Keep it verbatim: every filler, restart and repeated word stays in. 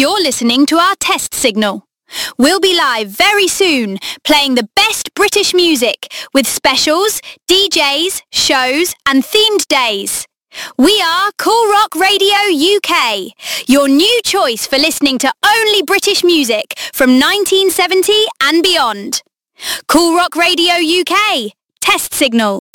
You're listening to our test signal. We'll be live very soon, playing the best British music with specials, D Js, shows and themed days. We are Cool Rock Radio U K, your new choice for listening to only British music from nineteen seventy and beyond. Cool Rock Radio U K, test signal.